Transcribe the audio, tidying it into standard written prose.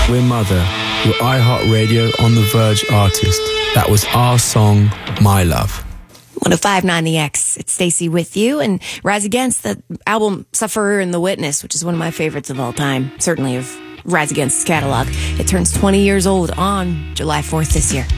We're Mother. We're iHeartRadio on the Verge artist. That was our song, My Love. 105.9 The X. It's Stacey with you, and Rise Against, the album Sufferer and The Witness, which is one of my favorites of all time, certainly of Rise Against's catalog. It turns 20 years old on July 4th this year.